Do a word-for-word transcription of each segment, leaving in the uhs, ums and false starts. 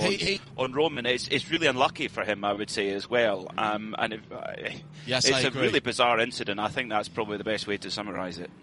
on, he, he, on Roman. It's it's really unlucky for him, I would say, as well. Um, and if, uh, yes, it's I a agree. really bizarre incident. I think that's probably the best way to summarise it.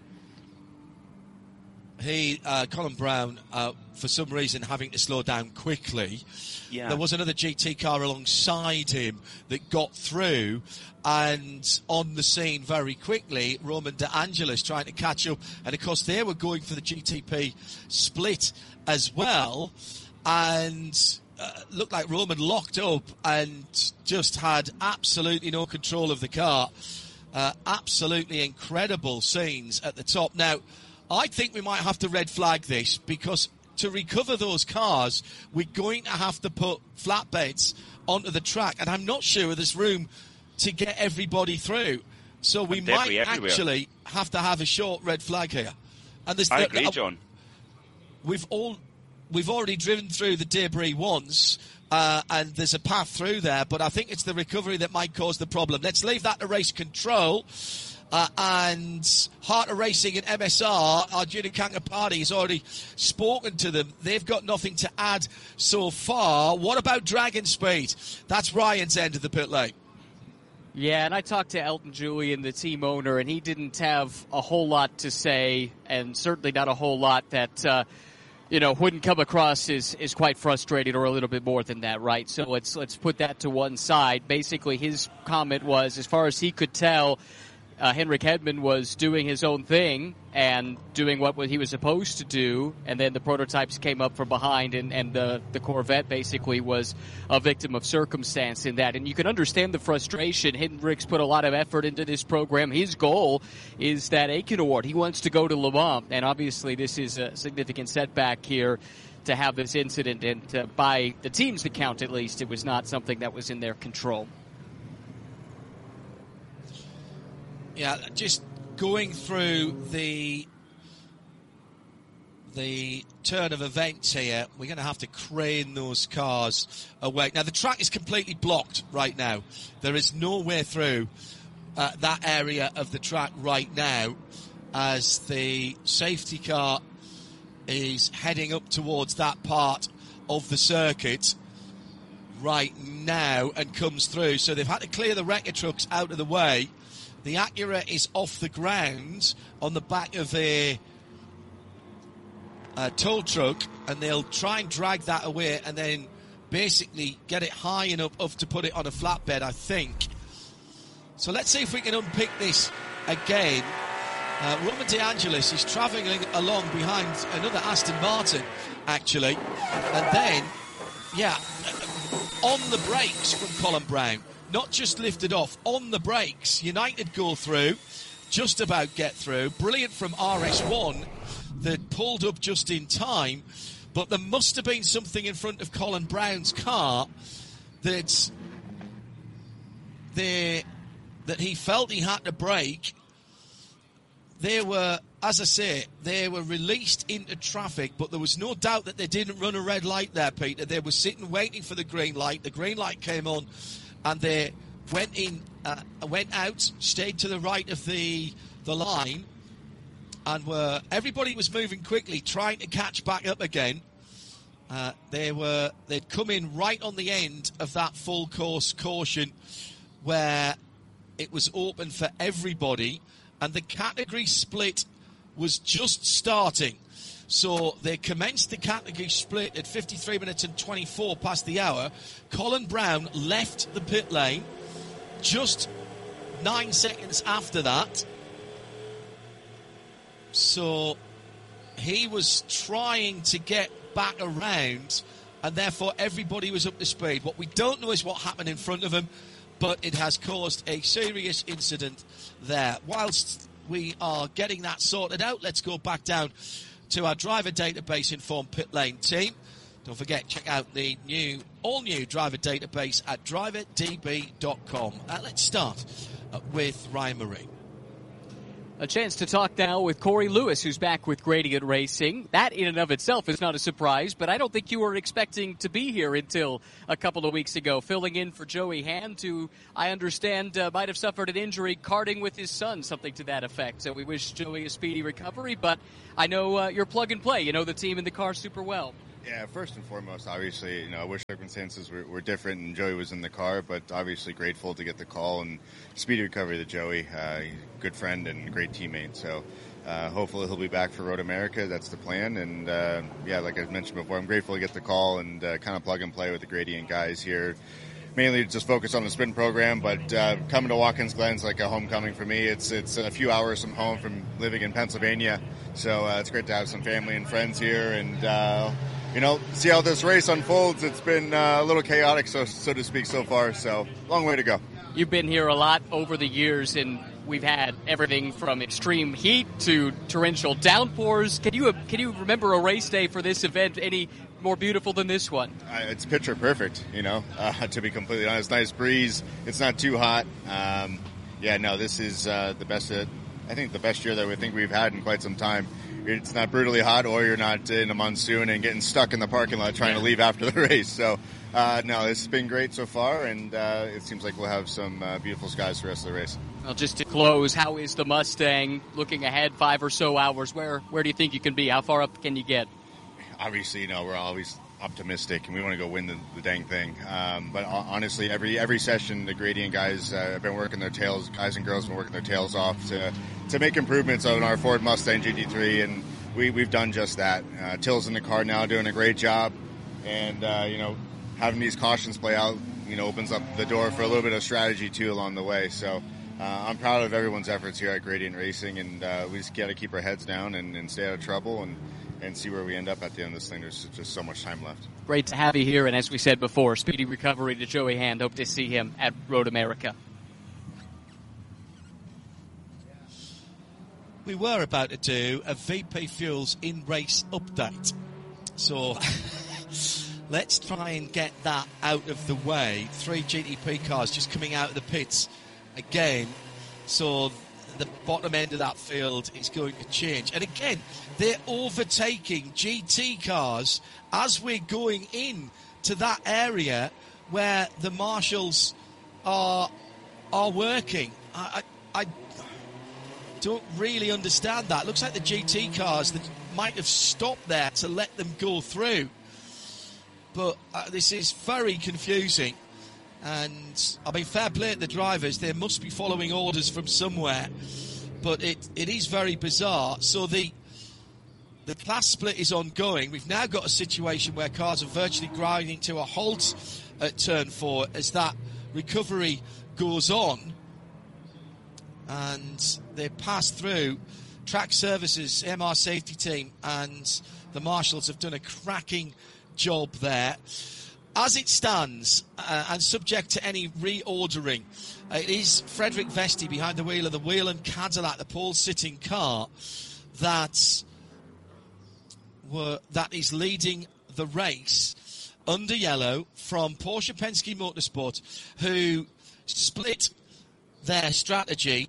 He, uh, Colin Brown, uh, for some reason having to slow down quickly. Yeah. There was another G T car alongside him that got through, and on the scene very quickly, Roman De Angelis trying to catch up. And of course, they were going for the G T P split as well, and uh, looked like Roman locked up and just had absolutely no control of the car. Uh, absolutely incredible scenes at the top. Now, I think we might have to red flag this, because to recover those cars, we're going to have to put flatbeds onto the track, and I'm not sure there's room to get everybody through. So we might everywhere. actually have to have a short red flag here. And there's I the, agree, uh, John. We've all we've already driven through the debris once, uh, and there's a path through there, but I think it's the recovery that might cause the problem. Let's leave that to race control. Uh, and Heart of Racing and M S R, our Junior Kanka party, has already spoken to them. They've got nothing to add so far. What about Dragon Speed? That's Ryan's end of the pit lane. Yeah, and I talked to Elton Julian, the team owner, and he didn't have a whole lot to say, and certainly not a whole lot that, uh, you know, wouldn't come across as, as quite frustrated or a little bit more than that, right? So let's let's put that to one side. Basically, his comment was, as far as he could tell, Uh, Henrik Hedman was doing his own thing and doing what he was supposed to do, and then the prototypes came up from behind, and, and the, the Corvette basically was a victim of circumstance in that. And you can understand the frustration. Hendricks put a lot of effort into this program. His goal is that Aiken Award. He wants to go to Le Mans, and obviously this is a significant setback here to have this incident, and uh, by the team's account at least, it was not something that was in their control. Yeah, just going through the the turn of events here, we're going to have to crane those cars away. Now, the track is completely blocked right now. There is no way through uh, that area of the track right now, as the safety car is heading up towards that part of the circuit right now and comes through. So they've had to clear the wrecker trucks out of the way. The Acura is off the ground on the back of a, a tow truck, and they'll try and drag that away and then basically get it high enough up to put it on a flatbed, I think. So let's see if we can unpick this again. Uh, Roman De Angelis is travelling along behind another Aston Martin, actually. And then, yeah, on the brakes from Colin Brown. Not just lifted off, on the brakes. United go through, just about get through. Brilliant from R S one that pulled up just in time. But there must have been something in front of Colin Brown's car that, they, that he felt he had to brake. They were, as I say, they were released into traffic, but there was no doubt that they didn't run a red light there, Peter. They were sitting waiting for the green light. The green light came on, and they went in, uh, went out, stayed to the right of the the line, and were everybody was moving quickly, trying to catch back up again. Uh, they were they'd come in right on the end of that full course caution, where it was open for everybody, and the category split was just starting. So they commenced the category split at fifty-three minutes and twenty-four past the hour. Colin Brown left the pit lane just nine seconds after that. So he was trying to get back around, and therefore everybody was up to speed. What we don't know is what happened in front of him, but it has caused a serious incident there. Whilst we are getting that sorted out, let's go back down to our driver database informed pit lane team. Don't forget, check out the new, all-new driver database at driver d b dot com. Uh, let's start uh, with Ryan Marine. A chance to talk now with Corey Lewis, who's back with Gradient Racing. That in and of itself is not a surprise, but I don't think you were expecting to be here until a couple of weeks ago, filling in for Joey Hand, who I understand uh, might have suffered an injury karting with his son, something to that effect. So we wish Joey a speedy recovery, but I know uh, you're plug and play. You know the team and the car super well. Yeah, first and foremost, obviously, you know, I wish circumstances were, were different and Joey was in the car, but obviously grateful to get the call and speedy recovery to Joey. Uh, good friend and great teammate. So uh, hopefully he'll be back for Road America. That's the plan. And uh, yeah, like I mentioned before, I'm grateful to get the call and uh, kind of plug and play with the Gradient guys here. Mainly just focus on the sprint program, but uh, coming to Watkins Glen's like a homecoming for me. It's it's a few hours from home from living in Pennsylvania, so uh, it's great to have some family and friends here, and uh, you know, see how this race unfolds. It's been uh, a little chaotic, so so to speak, so far. So long way to go. You've been here a lot over the years, and we've had everything from extreme heat to torrential downpours. Can you can you remember a race day for this event any more beautiful than this one? Uh, it's picture perfect, you know, uh, to be completely honest. Nice breeze. It's not too hot. Um, yeah, no, this is uh, the best, uh, I think the best year that we think we've had in quite some time. It's not brutally hot, or you're not in a monsoon and getting stuck in the parking lot trying to leave after the race. So, uh, no, it's been great so far, and uh, it seems like we'll have some uh, beautiful skies for the rest of the race. Well, just to close, how is the Mustang looking ahead five or so hours? Where where do you think you can be? How far up can you get? Obviously, you know, we're always optimistic and we want to go win the, the dang thing. Um, but honestly, every every session, the Gradient guys uh, have been working their tails, guys and girls have been working their tails off to to make improvements on our Ford Mustang G T three, and we, we've done just that. Uh, Till's in the car now doing a great job, and, uh, you know, having these cautions play out, you know, opens up the door for a little bit of strategy, too, along the way. So uh, I'm proud of everyone's efforts here at Gradient Racing, and uh, we just got to keep our heads down and, and stay out of trouble and and see where we end up at the end of this thing. There's just so much time left. Great to have you here, and as we said before, speedy recovery to Joey Hand. Hope to see him at Road America. We were about to do a V P Fuels in-race update. So let's try and get that out of the way. Three G T P cars just coming out of the pits again. So the bottom end of that field is going to change. And again, they're overtaking G T cars as we're going in to that area where the marshals are are working. I, I, I don't really understand that. Looks like the G T cars that might have stopped there to let them go through. But uh, this is very confusing. And, I mean, fair play to the drivers. They must be following orders from somewhere. But it, it is very bizarre. So the the class split is ongoing. We've now got a situation where cars are virtually grinding to a halt at turn four as that recovery goes on. And they pass through. Track Services, M R Safety Team, and the marshals have done a cracking job there. As it stands, uh, and subject to any reordering, uh, it is Frederick Vesti behind the wheel of the Whelen Cadillac, the pole-sitting car, that were that is leading the race under yellow from Porsche Penske Motorsport, who split their strategy.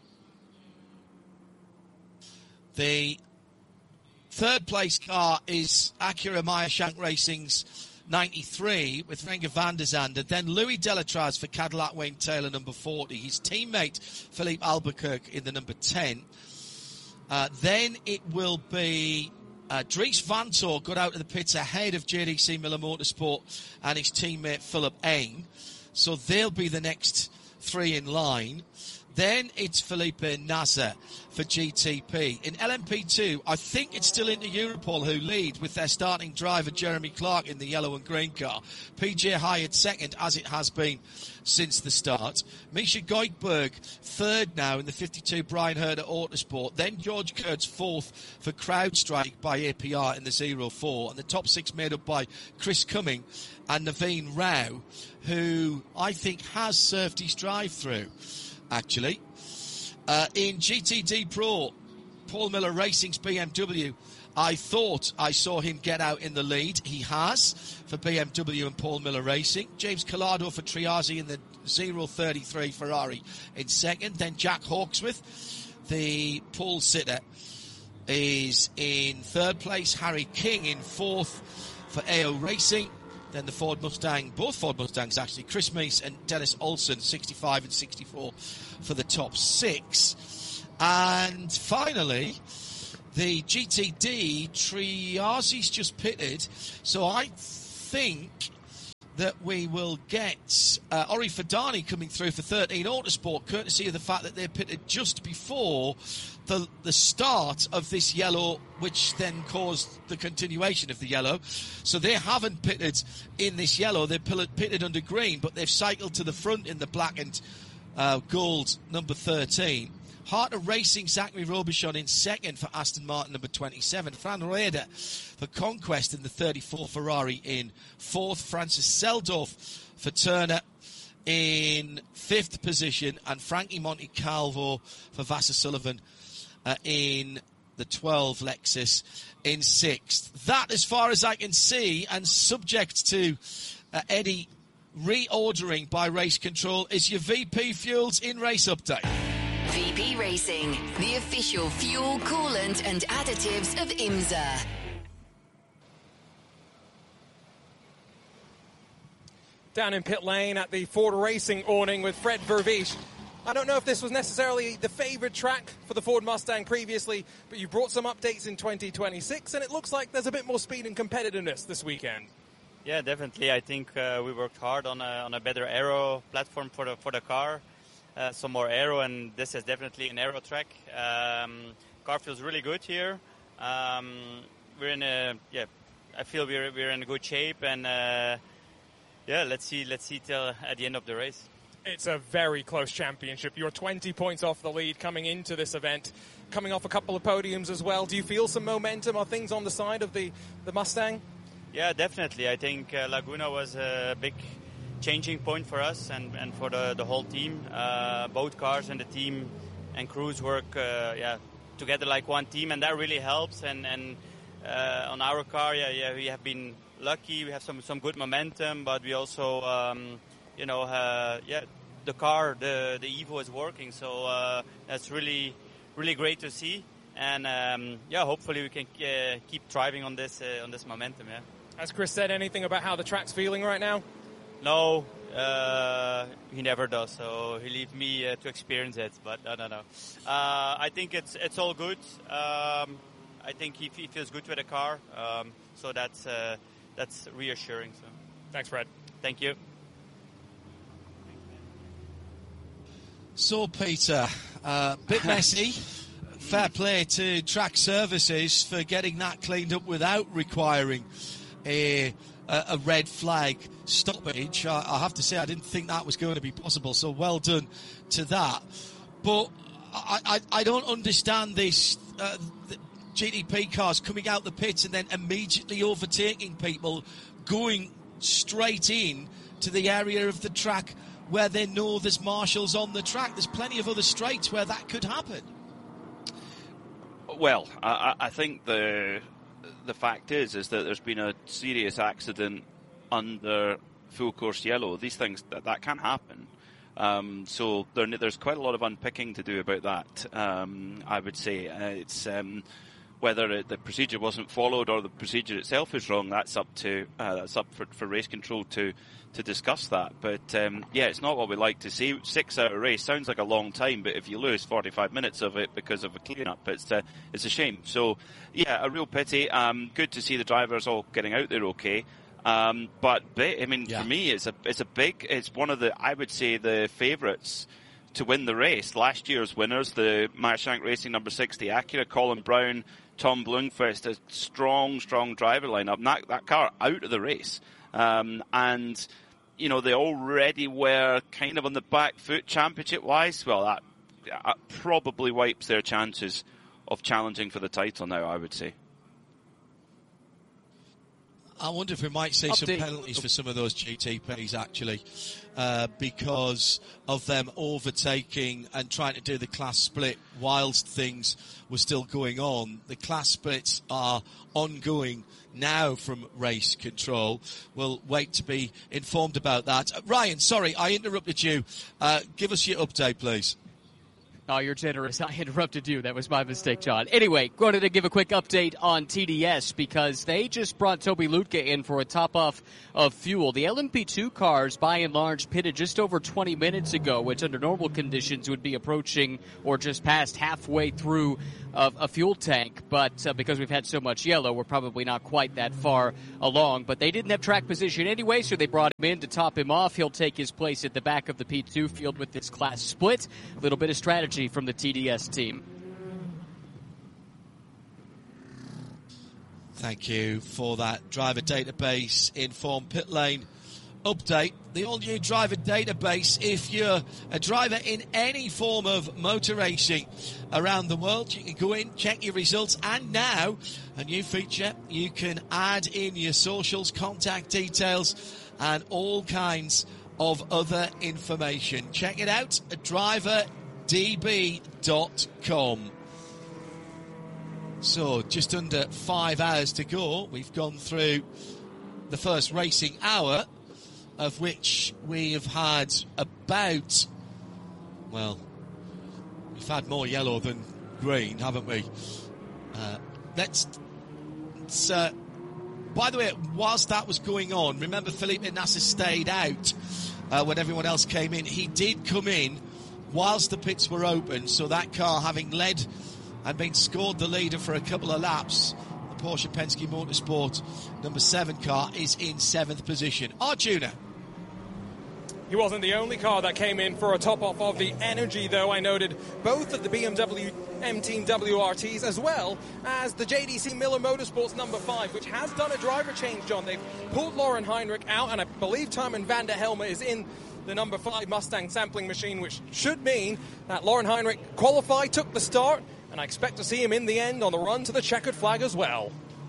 The third place car is Acura Meyershank Racing's ninety-three with Renger van der Zande. Then Louis Delatraz for Cadillac Wayne Taylor, number forty. His teammate Philippe Albuquerque in the number ten. Uh, then it will be uh, Dries Vanthoor got out of the pits ahead of J D C Miller Motorsport and his teammate Philip Eng. So they'll be the next three in line. Then it's Felipe Nasser for G T P. In L M P two, I think it's still into Europol who lead with their starting driver Jeremy Clark in the yellow and green car. P J Hyatt second, as it has been since the start. Misha Goldberg third now in the fifty-two Brian Herder Autosport. Then George Kurtz fourth for CrowdStrike by A P R in the zero four. And the top six made up by Chris Cumming and Naveen Rao, who I think has served his drive-through. Actually, uh, in G T D Pro, Paul Miller Racing's B M W, I thought I saw him get out in the lead. He has for B M W and Paul Miller Racing. James Collado for Triazzi in the zero thirty-three Ferrari in second. Then Jack Hawksworth, the pole sitter, is in third place. Harry King in fourth for A O Racing. Then the Ford Mustang, both Ford Mustangs actually, Chris Meese and Dennis Olsen, sixty-five and sixty-four for the top six. And finally, the G T D, Triazi's just pitted, so I think that we will get uh, Ori Fadani coming through for thirteen Autosport, courtesy of the fact that they're pitted just before the the start of this yellow, which then caused the continuation of the yellow. So they haven't pitted in this yellow, they're pitted under green, but they've cycled to the front in the black and uh, gold number thirteen. Harter Racing, Zachary Robichon in second for Aston Martin, number twenty-seven. Fran Reder for Conquest in the thirty-four Ferrari in fourth. Francis Seldorf for Turner in fifth position. And Frankie Montecalvo for Vasser Sullivan uh, in the twelve Lexus in sixth. That, as far as I can see, and subject to uh, Eddie reordering by race control, is your V P Fuels in-race update. V P Racing, the official fuel, coolant and additives of IMSA. Down in pit lane at the Ford Racing awning with Fred Vervish. I don't know if this was necessarily the favourite track for the Ford Mustang previously, but you brought some updates in twenty twenty-six, and it looks like there's a bit more speed and competitiveness this weekend. Yeah, definitely. I think uh, we worked hard on a, on a better aero platform for the for the car. Uh, some more aero, and this is definitely an aero track. Um, car feels really good here. Um, we're in a yeah. I feel we're we're in a good shape, and uh, yeah, let's see let's see till at the end of the race. It's a very close championship. You're twenty points off the lead coming into this event, coming off a couple of podiums as well. Do you feel some momentum? Are things on the side of the the Mustang? Yeah, definitely. I think uh, Laguna was a big changing point for us and, and for the, the whole team. Uh, both cars and the team and crews work uh, yeah, together like one team, and that really helps. And, and uh, on our car, yeah, yeah, we have been lucky. We have some, some good momentum, but we also, um, you know, uh, yeah, the car, the, the Evo is working. So uh, that's really, really great to see. And um, yeah, hopefully we can uh, keep thriving on this uh, on this momentum. Yeah. Has Chris said anything about how the track's feeling right now? No, uh, he never does. So he leaves me uh, to experience it. But no, no, no. Uh, I think it's it's all good. Um, I think he, he feels good with the car. Um, so that's uh, that's reassuring. So thanks, Fred. Thank you. So, Peter, a uh, bit messy. Fair play to Track Services for getting that cleaned up without requiring a, a, a red flag stoppage. I, I have to say, I didn't think that was going to be possible, so well done to that. But I, I, I don't understand this uh, G T P cars coming out the pits and then immediately overtaking people, going straight in to the area of the track where they know there's marshals on the track. There's plenty of other straights where that could happen. Well, I, I think the the fact is is that there's been a serious accident under full course yellow. These things that, that can happen. Um, so there, there's quite a lot of unpicking to do about that. Um, I would say uh, it's um, whether it, the procedure wasn't followed or the procedure itself is wrong. That's up to uh, that's up for, for race control to. to discuss that. But um, yeah, it's not what we like to see. Six hour race sounds like a long time, but if you lose forty-five minutes of it because of a clean-up, it's, uh, it's a shame. So yeah, a real pity. Um, good to see the drivers all getting out there okay. Um, but I mean, yeah. for me, it's a it's a big, it's one of the, I would say, the favourites to win the race. Last year's winners, the Meyershank Racing number sixty Acura, Colin Brown, Tom Blomqvist, a strong, strong driver lineup. And that, that car out of the race. Um, and you know, they already were kind of on the back foot championship-wise. Well, that, that probably wipes their chances of challenging for the title now, I would say. I wonder if we might see Update. some penalties for some of those G T Ps, actually, uh, because of them overtaking and trying to do the class split whilst things were still going on. The class splits are ongoing now from race control. We'll wait to be informed about that. Uh, Ryan, sorry, I interrupted you. Uh, give us your update, please. Oh, you're generous. I interrupted you. That was my mistake, John. Anyway, going to give a quick update on T D S because they just brought Toby Lutke in for a top-off of fuel. The L M P two cars, by and large, pitted just over twenty minutes ago, which under normal conditions would be approaching or just past halfway through of a fuel tank. But uh, because we've had so much yellow, we're probably not quite that far along. But they didn't have track position anyway, so they brought him in to top him off. He'll take his place at the back of the P two field with this class split. A little bit of strategy from the T D S team. Thank you for that driver database informed pit lane update. The all-new driver database, if you're a driver in any form of motor racing around the world, you can go in, check your results, and now a new feature, you can add in your socials, contact details, and all kinds of other information. Check it out at driver d b dot com. So just under five hours to go. We've gone through the first racing hour, of which we have had about, well, we've had more yellow than green, haven't we? Uh, let's, let's uh, by the way, whilst that was going on, remember Felipe Nasr stayed out uh, when everyone else came in. He did come in whilst the pits were open, so that car, having led and been scored the leader for a couple of laps, the Porsche Penske Motorsport number seven car is in seventh position. Arjuna. He wasn't the only car that came in for a top-off of the energy, though. I noted both of the B M W M Team W R Ts as well as the J D C Miller Motorsports number five, which has done a driver change, John. They've pulled Lauren Heinrich out, and I believe Tyrone van der Helme is in the number five Mustang sampling machine, which should mean that Lauren Heinrich qualified, took the start, and I expect to see him in the end on the run to the checkered flag as well.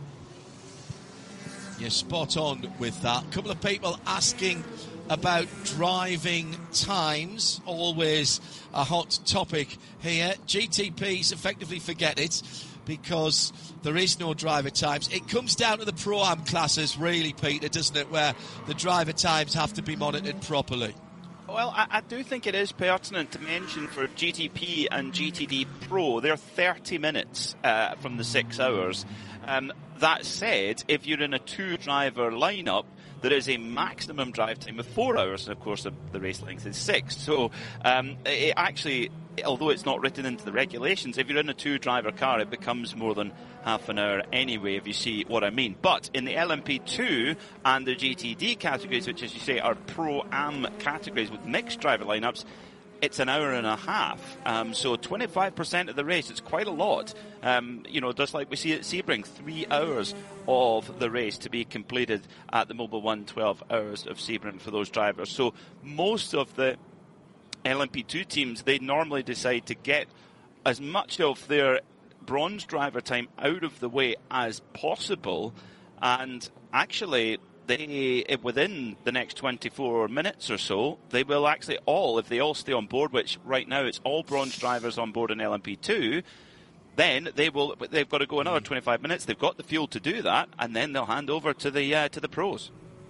You're spot on with that. A couple of people asking about driving times, always a hot topic here. G T Ps effectively forget it because there is no driver times. It comes down to the Pro-Am classes, really, Peter, doesn't it, where the driver times have to be monitored properly. Well, I, I do think it is pertinent to mention for G T P and G T D Pro, they're thirty minutes uh, from the six hours. Um, that said, if you're in a two-driver lineup, there is a maximum drive time of four hours, and of course the, the race length is six. So um, it actually, although it's not written into the regulations, if you're in a two-driver car, it becomes more than half an hour anyway, if you see what I mean. But in the L M P two and the G T D categories, which, as you say, are Pro-Am categories with mixed driver lineups, it's an hour and a half. Um, so twenty-five percent of the race, it's quite a lot. Um, you know, just like we see at Sebring, three hours of the race to be completed at the Mobil one, twelve hours of Sebring for those drivers. So most of the L M P two teams, they normally decide to get as much of their bronze driver time out of the way as possible. And actually, they, within the next twenty-four minutes or so, they will actually all, if they all stay on board, which right now it's all bronze drivers on board in L M P two, then they will, they've got to go another twenty-five minutes. They've got the fuel to do that, and then they'll hand over to the uh, to the pros.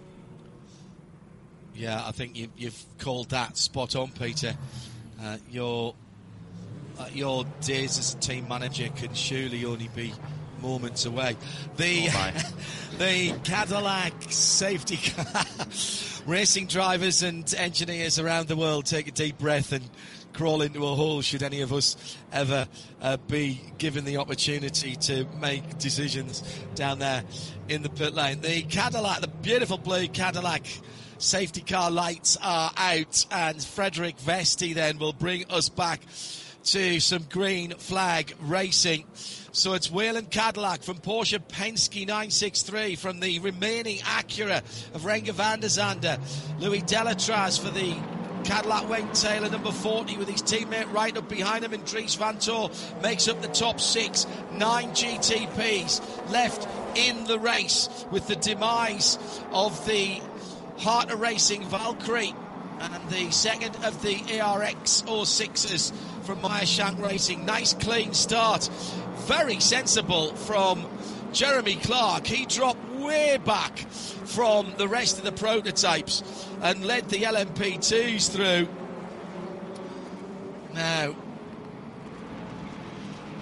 Yeah, I think you, you've called that spot on, Peter. Uh, your uh, your days as a team manager can surely only be moments away. The oh the Cadillac safety car racing drivers and engineers around the world take a deep breath and crawl into a hole should any of us ever uh, be given the opportunity to make decisions down there in the pit lane. The Cadillac, the beautiful blue Cadillac safety car lights are out, and Frederick Vesti then will bring us back to some green flag racing. So it's Whelen Cadillac from Porsche Penske nine sixty-three, from the remaining Acura of Renger van der Zande. Louis Delatraz for the Cadillac Wayne Taylor, number forty, with his teammate right up behind him, and Dries Vanthoor makes up the top six. Nine G T Ps left in the race with the demise of the Heart of Racing Valkyrie and the second of the A R X oh sixes from Meyershank Racing. Nice clean start, very sensible from Jeremy Clark. He dropped way back from the rest of the prototypes and led the L M P twos through. Now,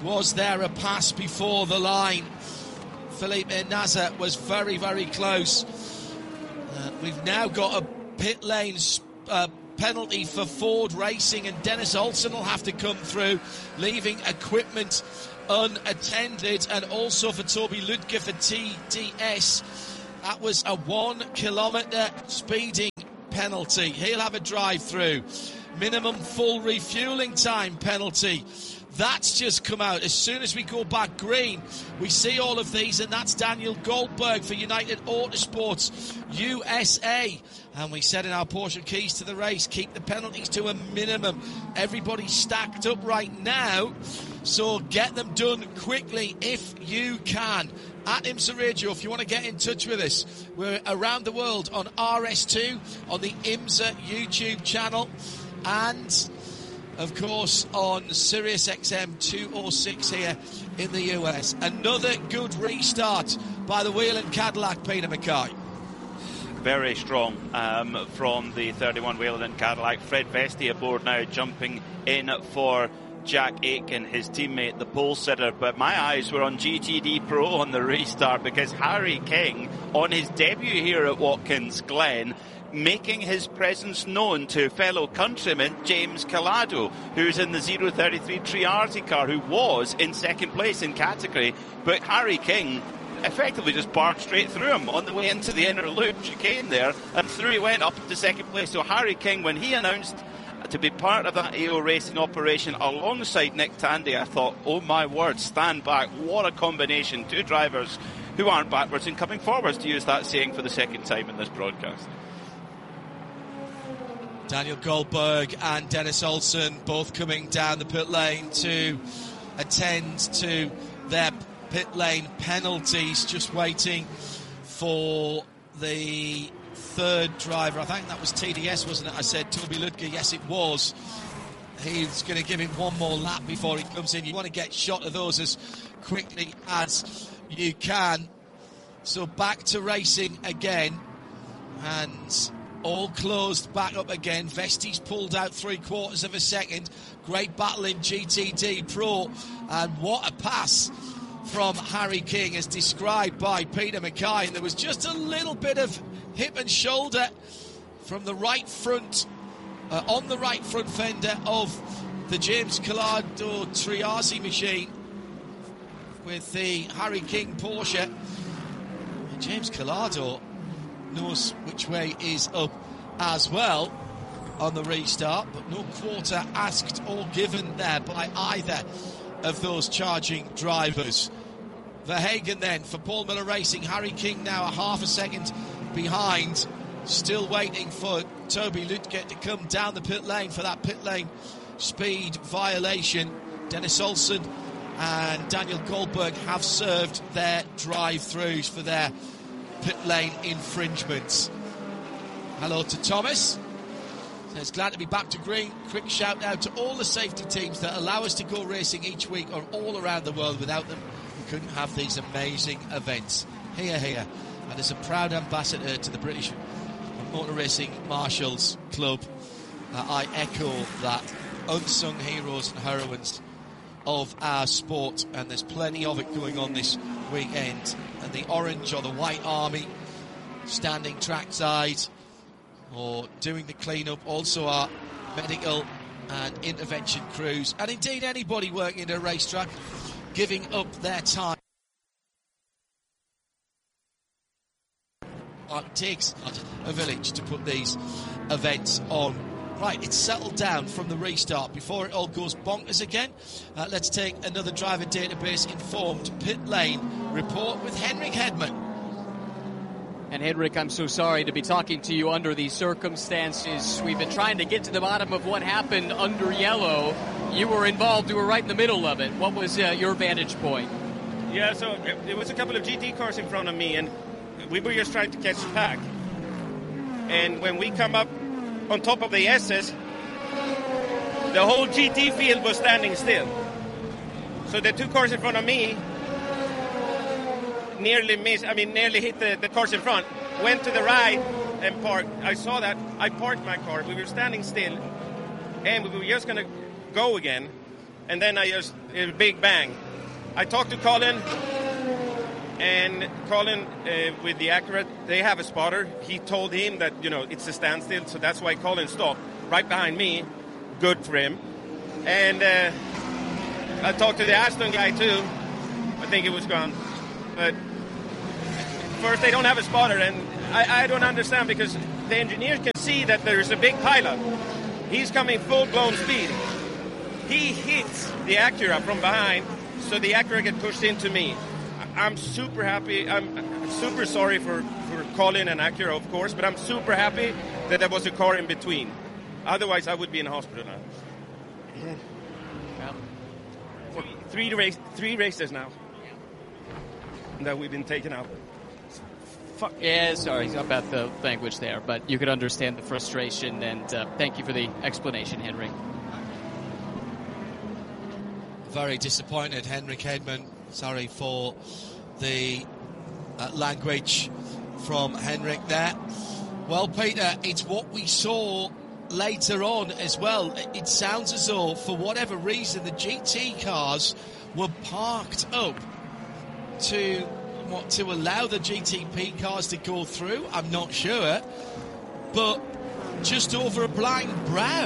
Was there a pass before the line? Felipe Nasr was very, very close. Uh, we've now got a pit lane uh, penalty for Ford Racing, and Dennis Olsen will have to come through, leaving equipment unattended, and also for Toby Lütke for T D S. That was a one kilometre speeding penalty. He'll have a drive-through. Minimum full refuelling time penalty. That's just come out. As soon as we go back green, we see all of these, and that's Daniel Goldberg for United Autosports U S A. And we said in our Porsche keys to the race, keep the penalties to a minimum. Everybody's stacked up right now, so get them done quickly if you can. At IMSA Radio, if you want to get in touch with us, we're around the world on R S two, on the IMSA YouTube channel, and of course on Sirius X M two oh six here in the U S. Another good restart by the Whelen Cadillac, Peter Mackay. Very strong um, from the thirty-one Whelen Cadillac. Fred Vesti aboard now, jumping in for Jack Aitken, his teammate, the pole sitter. But my eyes were on G T D Pro on the restart, because Harry King, on his debut here at Watkins Glen, making his presence known to fellow countryman James Calado, who's in the zero thirty-three Triarty car, who was in second place in category. But Harry King effectively just barked straight through him on the way into the inner loop chicane there, and through he went up to second place. So Harry King, when he announced to be part of that A O Racing operation alongside Nick Tandy, I thought, oh my word, stand back, what a combination. Two drivers who aren't backwards and coming forwards, to use that saying for the second time in this broadcast. Daniel Goldberg and Dennis Olsen both coming down the pit lane to attend to their pit lane penalties, just waiting for the third driver. I think that was T D S, wasn't it? I said Toby Lütke. Yes, it was. He's going to give him one more lap before he comes in. You want to get shot of those as quickly as you can. So back to racing again, and all closed back up again. Vesti's pulled out three quarters of a second. Great battle in G T D Pro, and what a pass from Harry King, as described by Peter Mackay. And there was just a little bit of hip and shoulder from the right front, uh, on the right front fender of the James Calado Triarty machine with the Harry King Porsche. And James Calado knows which way is up as well on the restart, but no quarter asked or given there by either of those charging drivers. Verhagen then for Paul Miller Racing. Harry King now a half a second behind, still waiting for Toby Lütke to come down the pit lane for that pit lane speed violation. Dennis Olsen and Daniel Goldberg have served their drive-throughs for their pit lane infringements. Hello to Thomas. Says, glad to be back to green. Quick shout out to all the safety teams that allow us to go racing each week or all around the world. Without them, we couldn't have these amazing events. Here, here. And as a proud ambassador to the British Motor Racing Marshals Club, uh, I echo that. Unsung heroes and heroines of our sport, and there's plenty of it going on this weekend. And the orange or the white army standing trackside or doing the clean-up, also our medical and intervention crews, and indeed anybody working at a racetrack giving up their time. It takes a village to put these events on. Right, it's settled down from the restart. Before it all goes bonkers again, uh, let's take another driver database informed pit lane report with Henrik Hedman. And Henrik, I'm so sorry to be talking to you under these circumstances. We've been trying to get to the bottom of what happened under yellow. You were involved. You were right in the middle of it. What was uh, your vantage point? Yeah, so there was a couple of G T cars in front of me, and we were just trying to catch the pack. And when we come up on top of the S's, the whole G T field was standing still. So the two cars in front of me nearly missed, I mean, nearly hit the, the cars in front, went to the right and parked. I saw that. I parked my car. We were standing still, and we were just going to go again. and then I just a big bang. I talked to Colin, and Colin uh, with the Acura, they have a spotter. He told him that, you know, it's a standstill, so that's why Colin stopped right behind me. Good for him. And uh, I talked to the Aston guy too. I think it was gone. But first, they don't have a spotter, and I, I don't understand, because the engineers can see that there's a big pileup. He's coming full-blown speed. He hits the Acura from behind, so the Acura gets pushed into me. I'm super happy. I'm super sorry for, for Colin and Acura, of course, but I'm super happy that there was a car in between. Otherwise, I would be in hospital now. Well, Three, three, race, three races now that we've been taken out. Fuck. yeah, sorry about the language there, but you could understand the frustration, and uh, thank you for the explanation, Henrik. Very disappointed, Henrik Hedman. Sorry for the uh, language from Henrik there. Well, Peter, it's what we saw later on as well. It sounds as though, for whatever reason, the G T cars were parked up to what to allow the G T P cars to go through. I'm not sure, but just over a blind brow,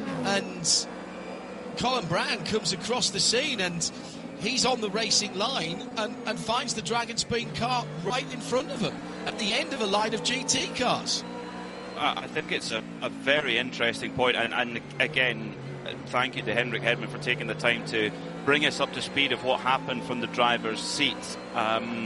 and Colin Brown comes across the scene, and he's on the racing line and, and finds the Dragon Speed car right in front of him at the end of a line of G T cars. I think it's a, a very interesting point, and, and again, thank you to Henrik Hedman for taking the time to bring us up to speed of what happened from the driver's seat. Um,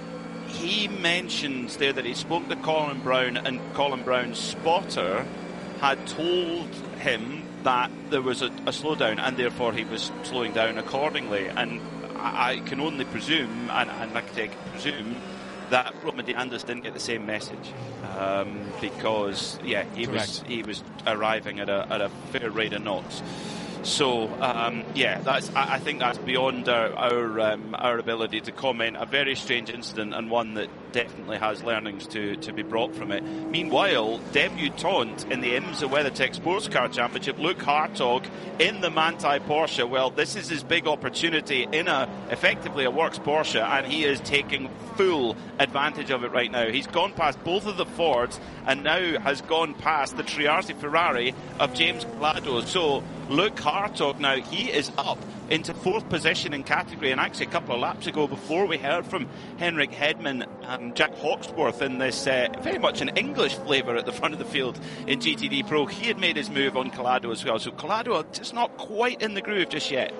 he mentions there that he spoke to Colin Brown, and Colin Brown's spotter had told him that there was a, a slowdown, and therefore he was slowing down accordingly. And I, I can only presume, and, and like I say, I can presume that Roman DeAndas didn't get the same message, um, because yeah, he Correct. was he was arriving at a at a fair rate of knots. So um, yeah, that's I, I think that's beyond our our, um, our ability to comment. A very strange incident, and one that definitely has learnings to, to be brought from it. Meanwhile, debutant in the IMSA WeatherTech Sports Car Championship, Luke Hartog in the Manthey Porsche. Well, this is his big opportunity in a effectively a works Porsche, and he is taking full advantage of it right now. He's gone past both of the Fords and now has gone past the Triarsi Ferrari of James Calado. So Luke Hartog now, he is up into fourth position in category, and actually a couple of laps ago, before we heard from Henrik Hedman, um, Jack Hawksworth in this uh, very much an English flavour at the front of the field in G T D Pro, he had made his move on Calado as well. So Calado just not quite in the groove just yet.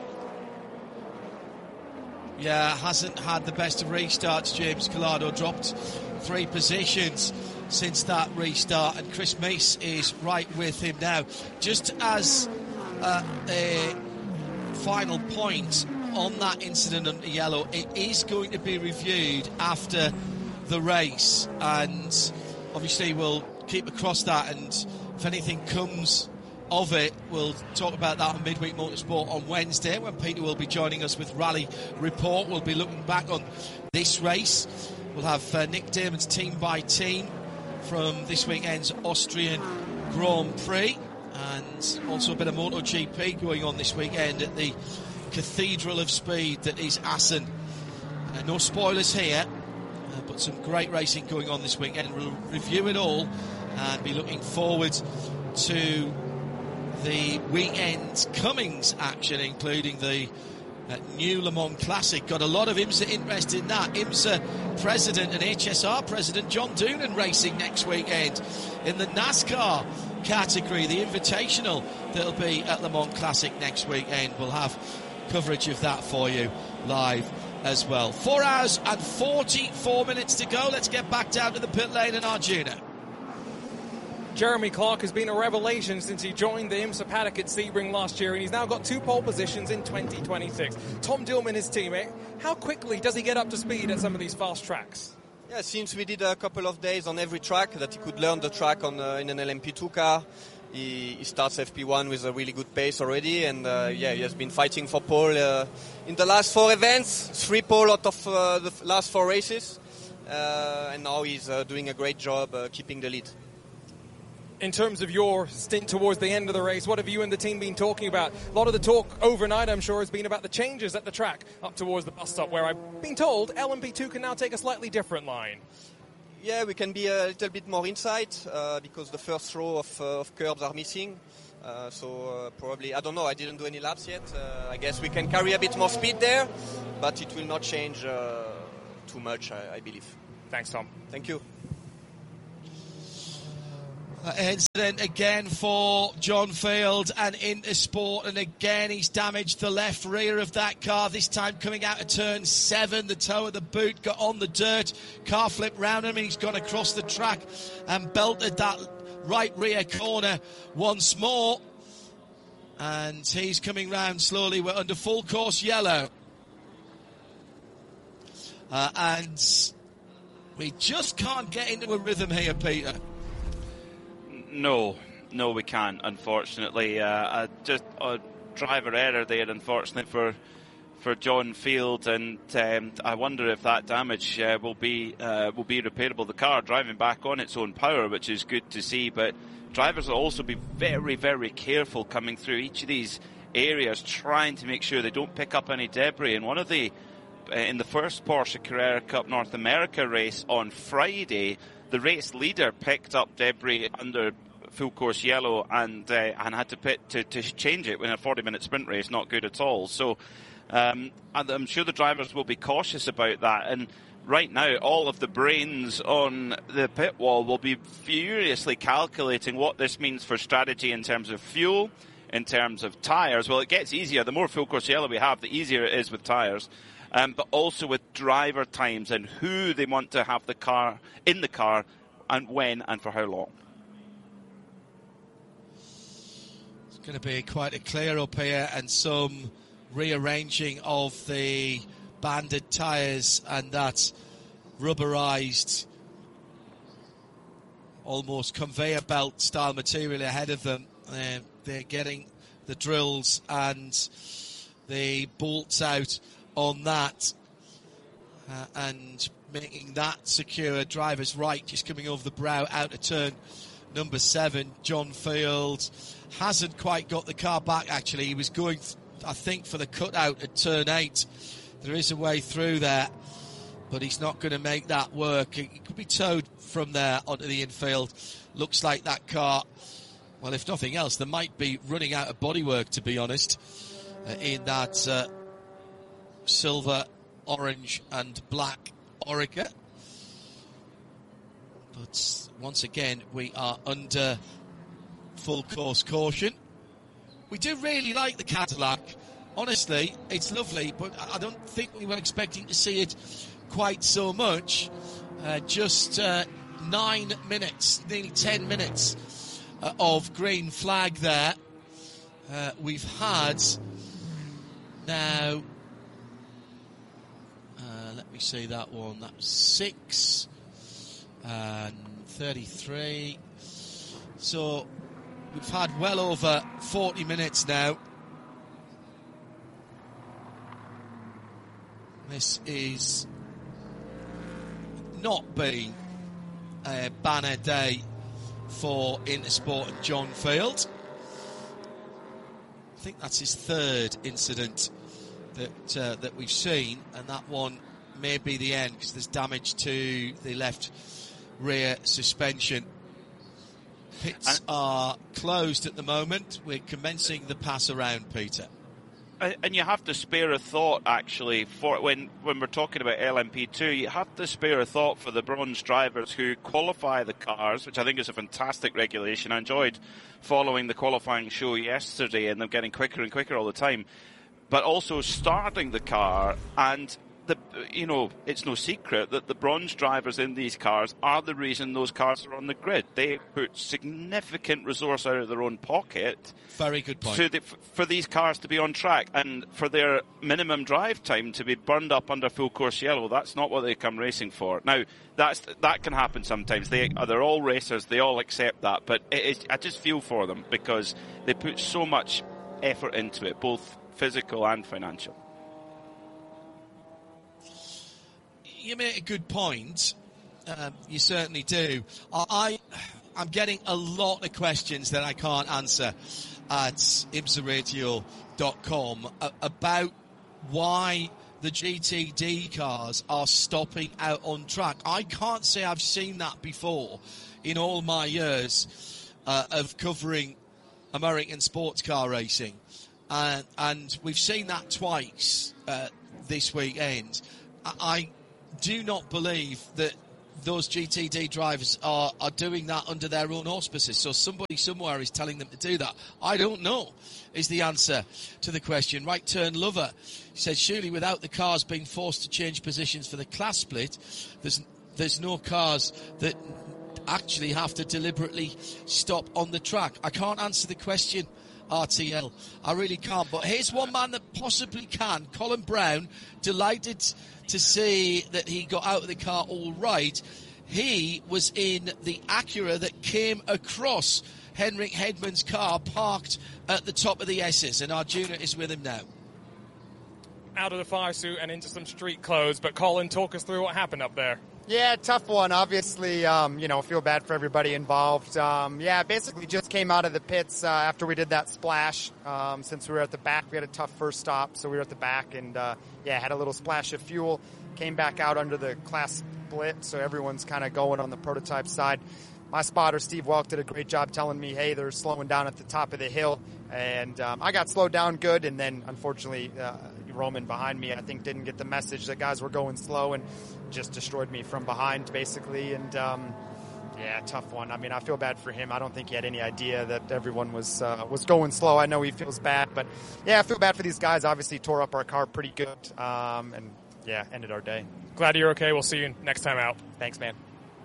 Yeah, hasn't had the best of restarts. James Calado dropped three positions since that restart, and Chris Meese is right with him now. Just as uh, a final point on that incident under yellow, it is going to be reviewed after the race, and obviously we'll keep across that, and if anything comes of it, we'll talk about that on Midweek Motorsport on Wednesday, when Peter will be joining us with Rally Report. We'll be looking back on this race. We'll have uh, Nick Damon's team by team from this weekend's Austrian Grand Prix, and also a bit of MotoGP going on this weekend at the Cathedral of Speed that is Assen. Uh, no spoilers here, uh, but some great racing going on this weekend. We'll review it all and be looking forward to the weekend's Cummings action, including the uh, new Le Mans Classic. Got a lot of IMSA interest in that. IMSA President and H S R President John Doonan racing next weekend in the NASCAR category, the Invitational that'll be at Le Mans Classic next weekend. We'll have coverage of that for you live as well. Four hours and forty-four minutes to go. Let's get back down to the pit lane in Arjuna. Jeremy Clark has been a revelation since he joined the IMSA paddock at Sebring last year, and he's now got two pole positions in twenty twenty-six. Tom Dillman, his teammate, how quickly does he get up to speed at some of these fast tracks? Yeah, since we did a couple of days on every track that he could learn the track on uh, in an L M P two car, he, he starts F P one with a really good pace already, and uh, yeah, he has been fighting for pole uh, in the last four events, three pole out of uh, the last four races, uh, and now he's uh, doing a great job uh, keeping the lead. In terms of your stint towards the end of the race, what have you and the team been talking about? A lot of the talk overnight, I'm sure, has been about the changes at the track up towards the bus stop, where I've been told L M P two can now take a slightly different line. Yeah, we can be a little bit more inside uh, because the first row of, uh, of curbs are missing. Uh, so uh, probably, I don't know, I didn't do any laps yet. Uh, I guess we can carry a bit more speed there, but it will not change uh, too much, I, I believe. Thanks, Tom. Thank you. Uh, incident again for John Field and Intersport, and again he's damaged the left rear of that car, this time coming out of turn seven. The toe of the boot got on the dirt, car flipped round him and he's gone across the track and belted that right rear corner once more, and he's coming round slowly. We're under full course yellow, uh, and we just can't get into a rhythm here, Peter. No, no, we can't, unfortunately. Uh, uh, just a driver error there, unfortunately, for for John Field, and um, I wonder if that damage uh, will be uh, will be repairable. The car driving back on its own power, which is good to see, but drivers will also be very, very careful coming through each of these areas, trying to make sure they don't pick up any debris. And one of the, uh, in the first Porsche Carrera Cup North America race on Friday, the race leader picked up debris under full course yellow and uh, and had to pit to, to change it in a forty minute sprint race. Not good at all. So um, I'm sure the drivers will be cautious about that. And right now, all of the brains on the pit wall will be furiously calculating what this means for strategy in terms of fuel, in terms of tyres. Well, it gets easier. The more full course yellow we have, the easier it is with tyres. Um, but also with driver times and who they want to have the car in the car and when and for how long. It's going to be quite a clear up here and some rearranging of the banded tyres and that rubberized, almost conveyor belt style material ahead of them. Uh, they're getting the drills and the bolts out on that uh, and making that secure. Driver's right, just coming over the brow out of turn number seven. John Field hasn't quite got the car back, actually. He was going, I think, for the cutout at turn eight. There is a way through there, but he's not going to make that work. He could be towed from there onto the infield. Looks like that car, well, if nothing else, they might be running out of bodywork, to be honest, uh, in that uh, silver, orange and black Orica. But once again, we are under full course caution. We do really like the Cadillac. Honestly, it's lovely, but I don't think we were expecting to see it quite so much. Uh, just uh, nine minutes, nearly ten minutes uh, of green flag there. Uh, we've had now, uh, let me see that one, that was six and thirty-three. So we've had well over forty minutes now. This is not been a banner day for Intersport and John Field. I think that's his third incident that uh, that we've seen, and that one may be the end because there's damage to the left rear suspension. Pits are closed at the moment. We're commencing the pass around, Peter. And you have to spare a thought, actually, for when, when we're talking about L M P two, you have to spare a thought for the bronze drivers who qualify the cars, which I think is a fantastic regulation. I enjoyed following the qualifying show yesterday and them getting quicker and quicker all the time. But also starting the car, and the, you know, it's no secret that the bronze drivers in these cars are the reason those cars are on the grid. They put significant resource out of their own pocket. Very good point. To the, for these cars to be on track and for their minimum drive time to be burned up under full course yellow. That's not what they come racing for. Now, that's that can happen sometimes. They they're all racers. They all accept that. But it is, I just feel for them because they put so much effort into it, both physical and financial. You make a good point. Um, you certainly do. I I'm getting a lot of questions that I can't answer at imsa radio dot com about why the G T D cars are stopping out on track. I can't say I've seen that before in all my years uh, of covering American sports car racing. Uh, and we've seen that twice uh, this weekend. I, I do not believe that those G T D drivers are, are doing that under their own auspices. So somebody somewhere is telling them to do that. I don't know, is the answer to the question. Right Turn Lover says, surely without the cars being forced to change positions for the class split, there's there's no cars that actually have to deliberately stop on the track. I can't answer the question, R T L. I really can't. But here's one man that possibly can. Colin Brown, delighted to see that he got out of the car all right. He was in the Acura that came across Henrik Hedman's car parked at the top of the S's, and Arjuna is with him now. Out of the fire suit and into some street clothes, but Colin, talk us through what happened up there. Yeah, tough one. Obviously, um, you know, feel bad for everybody involved. Um, yeah, basically just came out of the pits uh, after we did that splash. Um, since we were at the back, we had a tough first stop, so we were at the back and, uh, yeah, had a little splash of fuel. Came back out under the class split, so everyone's kind of going on the prototype side. My spotter, Steve Welk, did a great job telling me, hey, they're slowing down at the top of the hill. And um, I got slowed down good, and then, unfortunately, uh, Roman behind me, I think, didn't get the message that guys were going slow and just destroyed me from behind, basically. And, um, yeah, tough one. I mean, I feel bad for him. I don't think he had any idea that everyone was uh, was going slow. I know he feels bad, but, yeah, I feel bad for these guys. Obviously tore up our car pretty good, um, and, yeah, ended our day. Glad you're okay. We'll see you next time out. Thanks, man.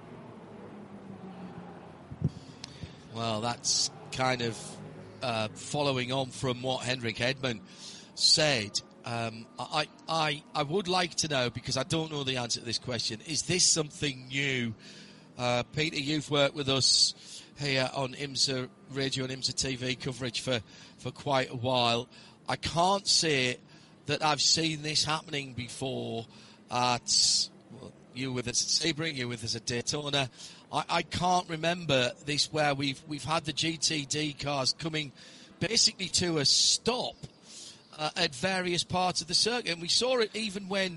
Well, that's kind of uh, following on from what Henrik Hedman said. Um, I, I, I would like to know, because I don't know the answer to this question, is this something new? Uh, Peter, you've worked with us here on IMSA Radio and IMSA T V coverage for, for quite a while. I can't say that I've seen this happening before at, well, you with us at Sebring, you with us at Daytona. I, I can't remember this where we've we've had the G T D cars coming basically to a stop uh, at various parts of the circuit, and we saw it even when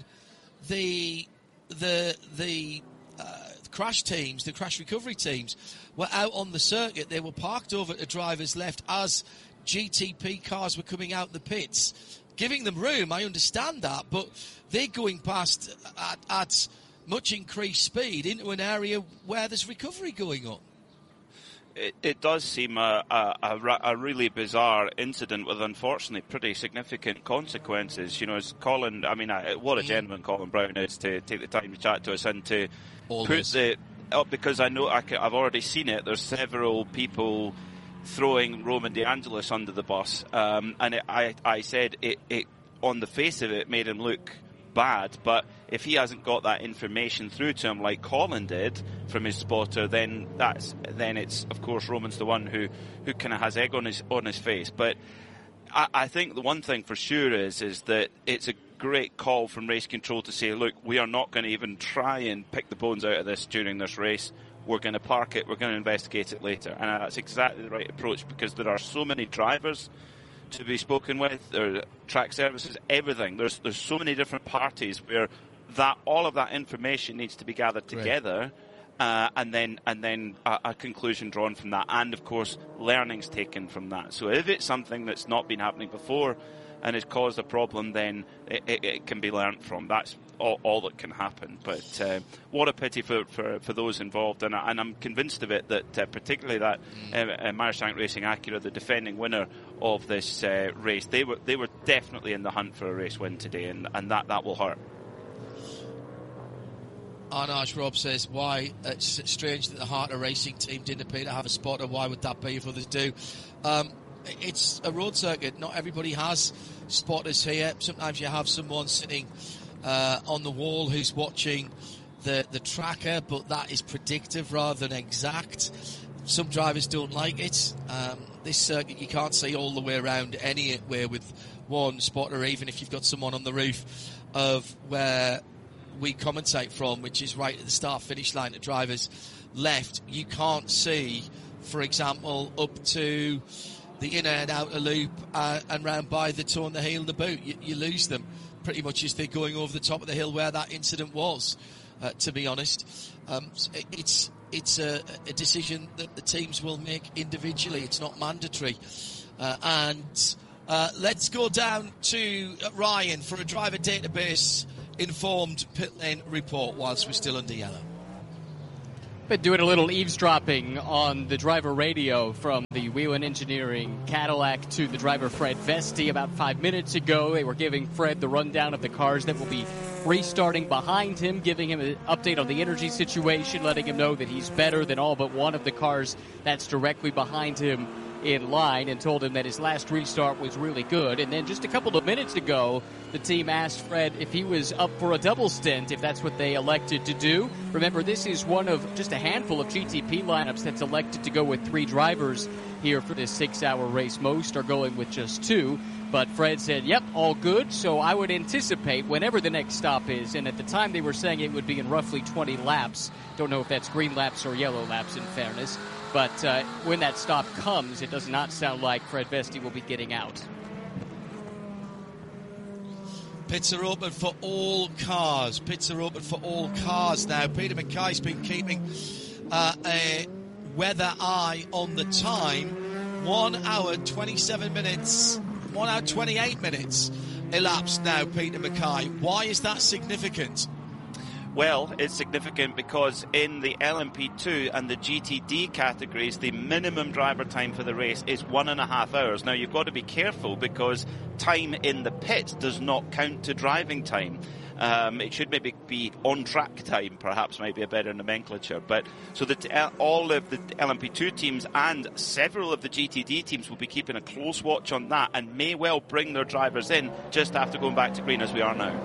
the the the uh, crash teams, the crash recovery teams, were out on the circuit. They were parked over to driver's left as G T P cars were coming out the pits, giving them room. I understand that, but they're going past at, at much increased speed into an area where there's recovery going on. It, it does seem a, a, a, a really bizarre incident with, unfortunately, pretty significant consequences. You know, as Colin, I mean, I, what a gentleman Colin Brown is to take the time to chat to us and to Always. put the up, because I know I can, I've already seen it. There's several people throwing Roman DeAngelis under the bus, um, and it, I, I said it, it on the face of it made him look bad, but if he hasn't got that information through to him like Colin did from his spotter, then that's then it's of course Roman's the one who who kind of has egg on his on his face. But I, I think the one thing for sure is is that it's a great call from race control to say, look, we are not going to even try and pick the bones out of this during this race. We're going to park it. We're going to investigate it later, and that's exactly the right approach, because there are so many drivers to be spoken with, or track services, everything. There's there's so many different parties where that all of that information needs to be gathered together, right. uh, and then and then a, a conclusion drawn from that, and of course learnings taken from that. So if it's something that's not been happening before and has caused a problem, then it, it, it can be learnt from. That's all, all that can happen. But uh, what a pity for, for, for those involved, and, I, and I'm convinced of it that uh, particularly that uh, uh, Meyershank Racing Acura, the defending winner of this uh, race, they were they were definitely in the hunt for a race win today, and, and that, that will hurt. Arnage Rob says, why it's strange that the Harter Racing team didn't appear to have a spotter. Why would that be if others do? Um, it's a road circuit. Not everybody has spotters here. Sometimes you have someone sitting uh, on the wall who's watching the, the tracker, but that is predictive rather than exact. Some drivers don't like it. Um, this circuit, you can't see all the way around anywhere with one spotter, even if you've got someone on the roof of where we commentate from, which is right at the start finish line. The drivers left, you can't see, for example, up to the inner and outer loop uh, and round by the toe on the heel of the boot. You, you lose them pretty much as they're going over the top of the hill where that incident was, uh, to be honest. Um, it's it's a, a decision that the teams will make individually. It's not mandatory. Uh, and uh, let's go down to Ryan for a driver database informed pit lane report whilst we're still under yellow. Been doing a little eavesdropping on the driver radio from the Whelen Engineering Cadillac to the driver Fred Vesti about five minutes ago. They were giving Fred the rundown of the cars that will be restarting behind him, giving him an update on the energy situation, letting him know that he's better than all but one of the cars that's directly behind him in line, and told him that his last restart was really good. And then just a couple of minutes ago, the team asked Fred if he was up for a double stint, if that's what they elected to do. Remember, this is one of just a handful of G T P lineups that's elected to go with three drivers here for this six-hour race. Most are going with just two. But Fred said, yep, all good, so I would anticipate whenever the next stop is, and at the time they were saying it would be in roughly twenty laps. Don't know if that's green laps or yellow laps, in fairness. But uh, when that stop comes, it does not sound like Fred Vesti will be getting out. Pits are open for all cars. Pits are open for all cars now. Peter Mackay's been keeping uh, a weather eye on the time. One hour, twenty-seven minutes, one hour, twenty-eight minutes elapsed now, Peter Mackay. Why is that significant? Well, it's significant because in the L M P two and the G T D categories, the minimum driver time for the race is one and a half hours. Now, you've got to be careful because time in the pit does not count to driving time. Um, it should maybe be on-track time, perhaps might be a better nomenclature. But so that all of the L M P two teams and several of the G T D teams will be keeping a close watch on that and may well bring their drivers in just after going back to green as we are now.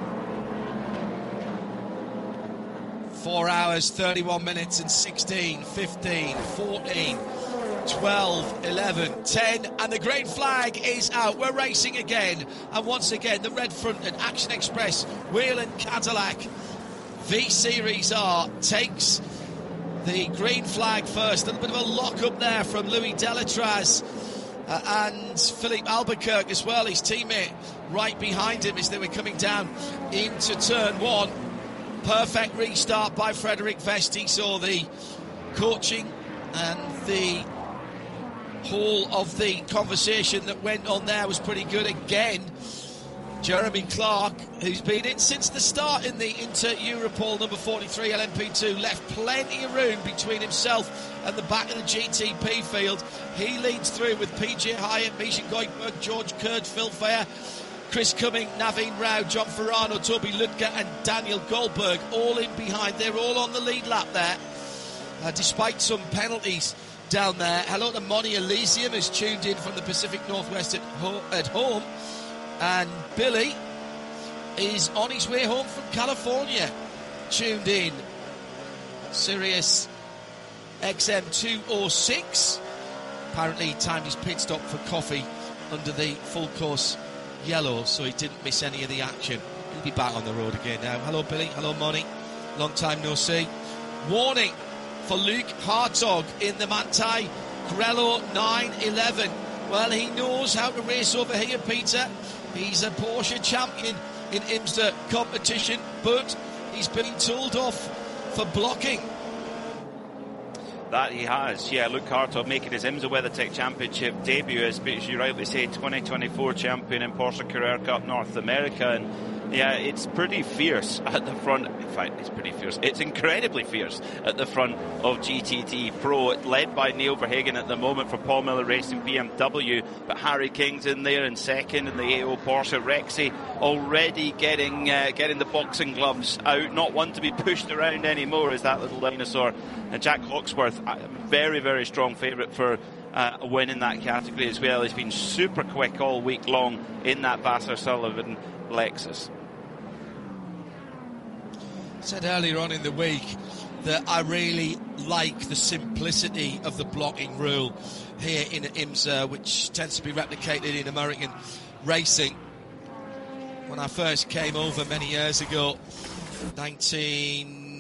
Four hours, thirty-one minutes and sixteen, fifteen, fourteen, twelve, eleven, ten, and the green flag is out. We're racing again, and once again the red front and Action Express Whelen Cadillac V Series R takes the green flag first. A little bit of a lock up there from Louis Delatraz uh, and Philippe Albuquerque as well, his teammate right behind him as they were coming down into turn one. Perfect restart by Frederick Vesti, so the coaching and the whole of the conversation that went on there was pretty good. Again, Jeremy Clark, who's been in since the start in the Inter-Europol number forty-three L M P two, left plenty of room between himself and the back of the G T P field. He leads through with P J Hyatt, Misha Goldberg, George Kurd, Phil Fair, Chris Cumming, Naveen Rao, John Ferrano, Toby Lutke and Daniel Goldberg all in behind. They're all on the lead lap there, uh, despite some penalties down there. Hello to Moni Elysium, who's tuned in from the Pacific Northwest at, ho- at home. And Billy is on his way home from California, tuned in. Sirius X M two oh six. Apparently he timed his pit stop for coffee under the full course yellow, so he didn't miss any of the action. He'll be back on the road again now. Hello Billy, hello Moni, long time no see. Warning for Luke Hartog in the Manthey Grello nine eleven. Well, he knows how to race over here, Peter. He's a Porsche champion in IMSA competition, but he's been told off for blocking. That he has, yeah. Luke Hartog making his IMSA WeatherTech Championship debut as, as you rightly say, twenty twenty-four champion in Porsche Carrera Cup North America. And yeah, it's pretty fierce at the front. In fact, it's pretty fierce. It's incredibly fierce at the front of G T D Pro, led by Neil Verhagen at the moment for Paul Miller Racing B M W. But Harry King's in there in second, and the A O Porsche Rexy already getting uh, getting the boxing gloves out. Not one to be pushed around anymore is that little dinosaur. And Jack Hawksworth, a very, very strong favourite for uh, a win in that category as well. He's been super quick all week long in that Vassar Sullivan Lexus. Said earlier on in the week that I really like the simplicity of the blocking rule here in IMSA, which tends to be replicated in American racing. When I first came over many years ago, nineteen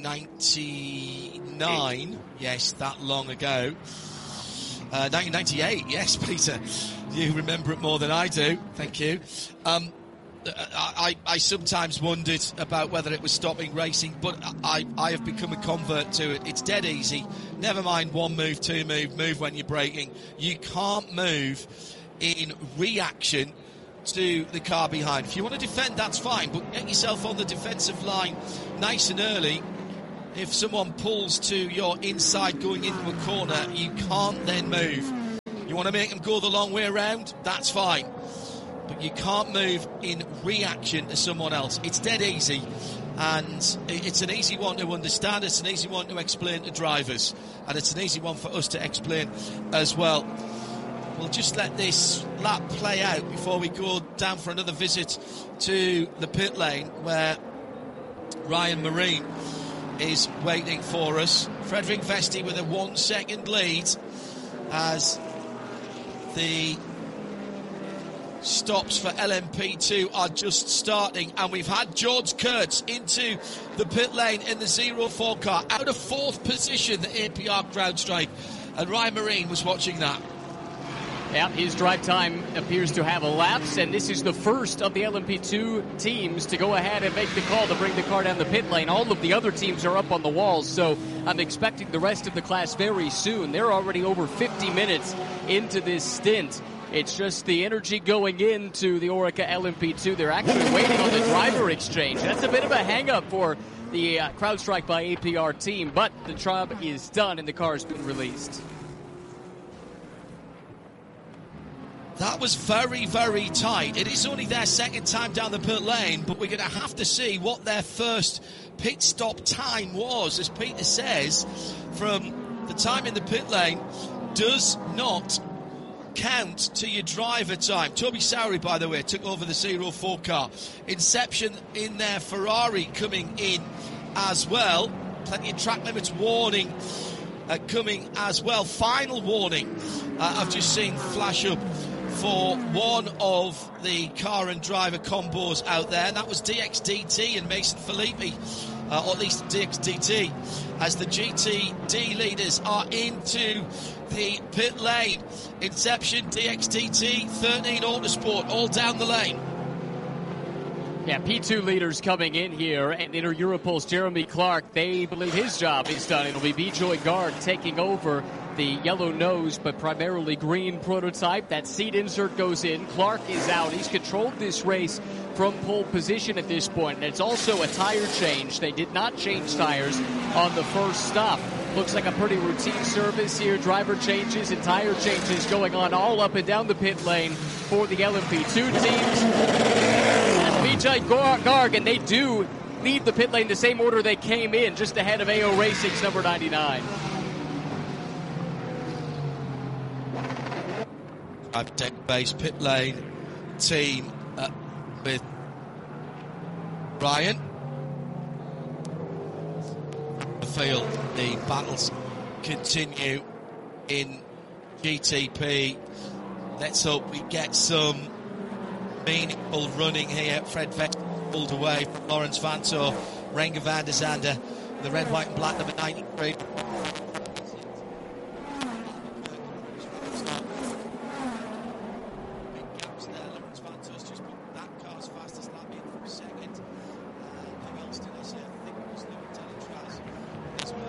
ninety-nine. Yes, that long ago. Uh, nineteen ninety-eight, yes, Peter. You remember it more than I do. Thank you. Um, I, I sometimes wondered about whether it was stopping racing, but I, I have become a convert to it. It's dead easy. Never mind one move, two move, move when you're braking. You can't move in reaction to the car behind. If you want to defend, that's fine, but get yourself on the defensive line nice and early. If someone pulls to your inside going into a corner, you can't then move. You want to make them go the long way around, that's fine. But you can't move in reaction to someone else. It's dead easy, and it's an easy one to understand. It's an easy one to explain to drivers, and it's an easy one for us to explain as well. We'll just let this lap play out before we go down for another visit to the pit lane, where Ryan Marine is waiting for us. Frederick Vesti with a one second lead as the stops for L M P two are just starting, and we've had George Kurtz into the pit lane in the zero four car, out of fourth position, the A P R CrowdStrike, and Ryan Marine was watching that. Yeah, his drive time appears to have elapsed, and this is the first of the L M P two teams to go ahead and make the call to bring the car down the pit lane. All of the other teams are up on the walls, so I'm expecting the rest of the class very soon. They're already over fifty minutes into this stint. It's just the energy going into the Orica L M P two. They're actually waiting on the driver exchange. That's a bit of a hang-up for the uh, CrowdStrike by A P R team, but the job is done and the car has been released. That was very, very tight. It is only their second time down the pit lane, but we're going to have to see what their first pit stop time was. As Peter says, from the time in the pit lane does not count to your driver time. Toby Sowery, by the way, took over the zero four car. Inception in their Ferrari coming in as well. Plenty of track limits warning uh, coming as well. Final warning uh, I've just seen flash up for one of the car and driver combos out there, and that was D X D T and Mason Filippi, uh, or at least D X D T, as the G T D leaders are into the pit lane. Inception, D X D T, thirteen Autosport, all down the lane. Yeah, P two leaders coming in here, and Inter Europol's Jeremy Clark, they believe his job is done. It'll be Bijoy Garg taking over the yellow nose but primarily green prototype. That seat insert goes in. Clark is out. He's controlled this race from pole position at this point, and it's also a tire change. They did not change tires on the first stop. Looks like a pretty routine service here. Driver changes and tire changes going on all up and down the pit lane for the L M P two teams. That's Bijoy Garg, and they do leave the pit lane the same order they came in, just ahead of A O Racing's number ninety-nine. I've deck base pit lane team uh, with Ryan. The field, the battles continue in G T P. Let's hope we get some meaningful running here. Fred Vest pulled away from Lawrence Vantor, Renger van der Zande, the red, white and black number ninety-three.